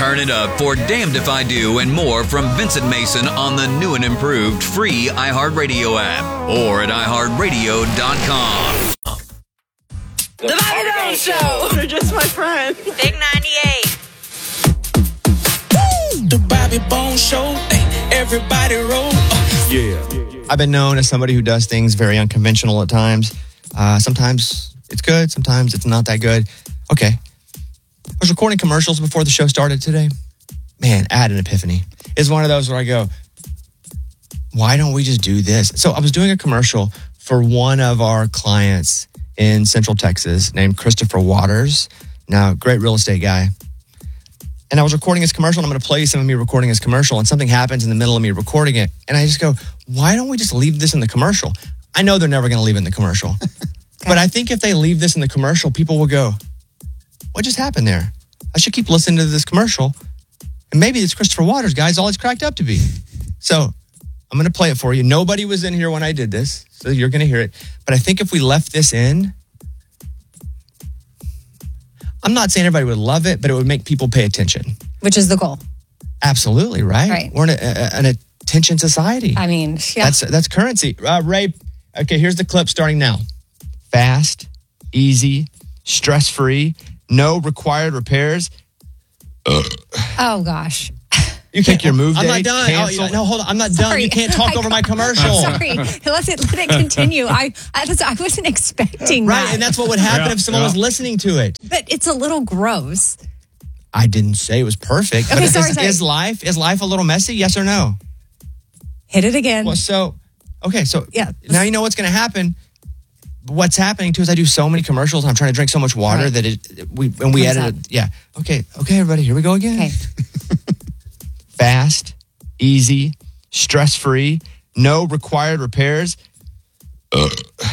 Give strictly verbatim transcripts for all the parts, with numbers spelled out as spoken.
Turn it up for Damned If I Do and more from Vincent Mason on the new and improved free iHeartRadio app or at i heart radio dot com. The Bobby Bones Show. They're just my friend. Big ninety-eight. The Bobby Bones Show. Everybody roll. Yeah. I've been known as somebody who does things very unconventional at times. Uh, sometimes it's good. Sometimes it's not that good. Okay. I was recording commercials before the show started today. Man, I had an epiphany. It's one of those where I go, why don't we just do this? So I was doing a commercial for one of our clients in Central Texas named Christopher Waters. Now, great real estate guy. And I was recording his commercial, and I'm going to play you some of me recording his commercial, and something happens in the middle of me recording it. And I just go, why don't we just leave this in the commercial? I know they're never going to leave it in the commercial. Okay. But I think if they leave this in the commercial, people will go, what just happened there? I should keep listening to this commercial. And maybe it's Christopher Waters, guys, all it's cracked up to be. So I'm going to play it for you. Nobody was in here when I did this, so you're going to hear it. But I think if we left this in, I'm not saying everybody would love it, but it would make people pay attention. Which is the goal. Absolutely, right? Right. We're in a, a, an attention society. I mean, yeah. That's, that's currency. Uh, Ray, okay, here's the clip starting now. Fast, easy, stress-free, no required repairs. Ugh. Oh, gosh. You pick your move I'm date. not done. Cancel. Oh, no, hold on. I'm not Sorry. done. You can't talk I over my got- commercial. Sorry. Let it, let it continue. I, I, was, I wasn't expecting Right, that. and that's what would happen Yeah, if someone yeah. was listening to it. But it's a little gross. I didn't say it was perfect. Okay, but sorry, is, sorry. is life is life a little messy? Yes or no? Hit it again. Well, so okay, so yeah. Now you know what's going to happen. What's happening too is I do so many commercials and I'm trying to drink so much water Right. that it we and we Comes edit it. Yeah. Okay. Okay, everybody, here we go again. Okay. Fast, easy, stress-free, no required repairs. Ugh.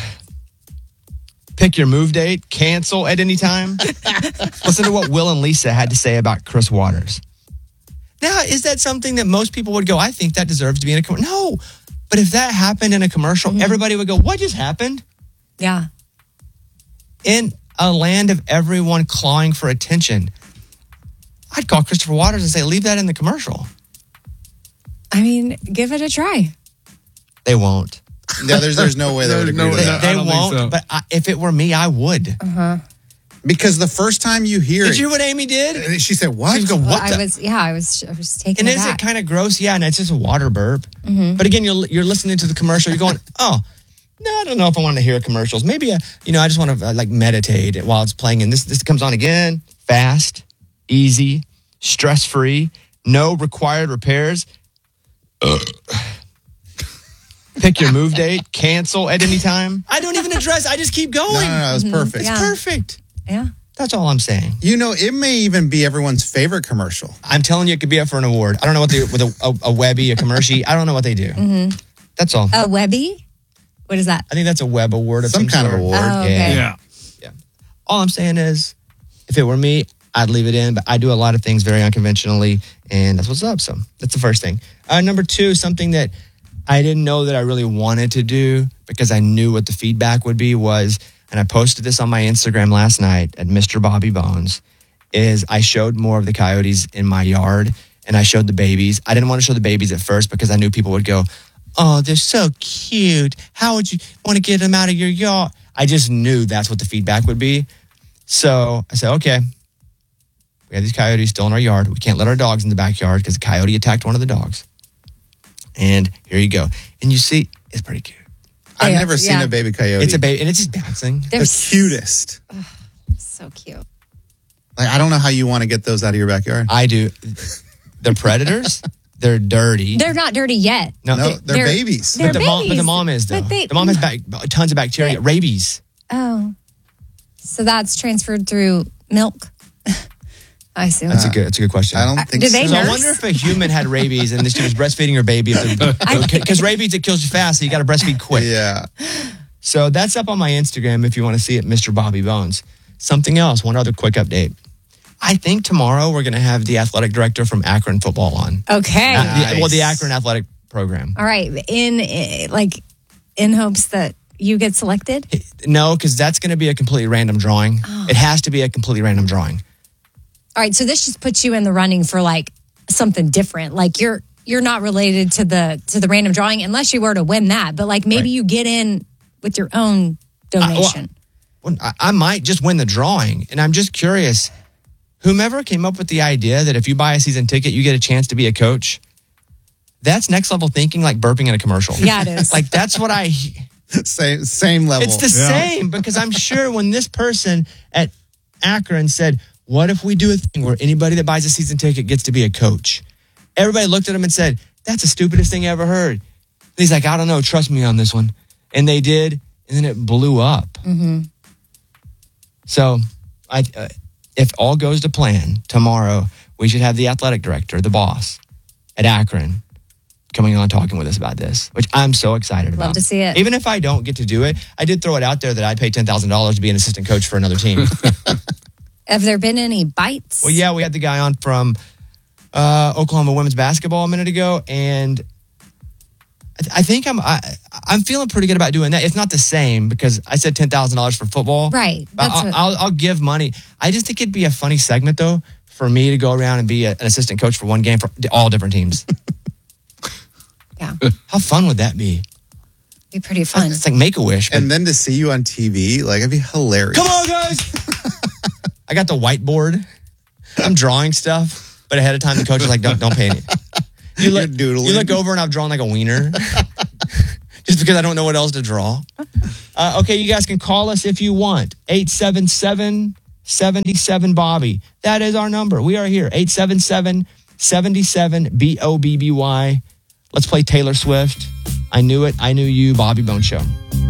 Pick your move date, cancel at any time. Listen to what Will and Lisa had to say about Chris Waters. Now, is that something that most people would go, I think that deserves to be in a commercial? No. But if that happened in a commercial, Mm-hmm. everybody would go, what just happened? Yeah. In a land of everyone clawing for attention, I'd call Christopher Waters and say, leave that in the commercial. I mean, give it a try. They won't. No, there's there's no way they would agree They, with that. they won't, but I, if it were me, I would. Uh-huh. Because the first time you hear Did it, you hear what Amy did? She said, what? She go, Well, what I the? was, yeah, I was, I was taken And is aback. it kind of gross? Yeah, and it's just a water burp. Mhm. But again, you're you're listening to the commercial. You're going, oh, no, I don't know if I want to hear commercials. Maybe, uh, you know, I just want to uh, like meditate while it's playing. And this this comes on again. Fast, easy, stress-free, no required repairs. Ugh. Pick your move date, cancel at any time. I don't even address. I just keep going. No, no, no, it was perfect. It's Yeah. perfect. Yeah. That's all I'm saying. You know, it may even be everyone's favorite commercial. I'm telling you, it could be up for an award. I don't know what they with a, a, a Webby, a commercial. I don't know what they do. Mm-hmm. That's all. A Webby? What is that? I think that's a Web award of some, Some kind of sort. award. Oh, okay. Yeah. Yeah. All I'm saying is, if it were me, I'd leave it in. But I do a lot of things very unconventionally, and that's what's up. So that's the first thing. Uh, number two, something that I didn't know that I really wanted to do because I knew what the feedback would be was, and I posted this on my Instagram last night at Mister Bobby Bones, is I showed more of the coyotes in my yard, and I showed the babies. I didn't want to show the babies at first because I knew people would go, oh, they're so cute. How would you want to get them out of your yard? I just knew that's what the feedback would be. So I said, okay, we have these coyotes still in our yard. We can't let our dogs in the backyard because a coyote attacked one of the dogs. And here you go. And you see, it's pretty cute. I've Yeah, never seen yeah. a baby coyote. It's a baby, and it's just bouncing. They're the s- cutest. So cute. Like, I don't know how you want to get those out of your backyard. I do. They're predators. They're dirty. They're not dirty yet. no, No, they- they're, they're- babies. they're but, the mom, but the babies. mom is, though. But they- the mom has back, tons of bacteria. Rabies. Oh. So that's transferred through milk? I assume. That's a good. That's a good question. I don't Uh, think do so. they So I nurse? wonder if a human had rabies and she was breastfeeding her baby. Because rabies, it kills you fast, so you got to breastfeed quick. Yeah. So that's up on my Instagram if you want to see it, Mister Bobby Bones. Something else, one other quick update. I think tomorrow we're going to have the athletic director from Akron football on. Okay. Uh, the- well, the Nice. Akron athletic program. All right. In, eh, like, in hopes that you get selected? No, because that's going to be a completely random drawing. Oh. It has to be a completely random drawing. All right, so this just puts you in the running for like something different. Like you're you're not related to the to the random drawing unless you were to win that. But like maybe Right. you get in with your own donation. Well, I, I might just win the drawing. And I'm just curious, whomever came up with the idea that if you buy a season ticket, you get a chance to be a coach, that's next level thinking, like burping in a commercial. Yeah, it is. Like that's what I... Same same level. It's the same because I'm sure when this person at Akron said, what if we do a thing where anybody that buys a season ticket gets to be a coach? Everybody looked at him and said, that's the stupidest thing I ever heard. And he's like, I don't know, trust me on this one. And they did, and then it blew up. Mm-hmm. So I, uh, if all goes to plan, tomorrow we should have the athletic director, the boss at Akron, coming on talking with us about this, which I'm so excited about. Love to see it. Even if I don't get to do it, I did throw it out there that I'd pay ten thousand dollars to be an assistant coach for another team. Have there been any bites? Well, yeah, we had the guy on from uh, Oklahoma women's basketball a minute ago, and I, th- I think I'm I, I'm feeling pretty good about doing that. It's not the same because I said ten thousand dollars for football, Right. But That's I'll, what- I'll, I'll give money. I just think it'd be a funny segment though for me to go around and be a, an assistant coach for one game for all different teams. Yeah, How fun would that be? be pretty fun. It's like Make a Wish. And then to see you on T V, like it'd be hilarious. Come on, guys! I got the whiteboard. I'm drawing stuff, but ahead of time the coach is like, "Don't, don't pay any." You look, You're doodling. you look over and I've drawn like a wiener, just because I don't know what else to draw. Uh, okay, you guys can call us if you want. eight seven seven, seven seven, Bobby. That is our number. We are here. eight seven seven, seven seven, B O B B Y. Let's play Taylor Swift. I knew it. I knew you. Bobby Bone Show.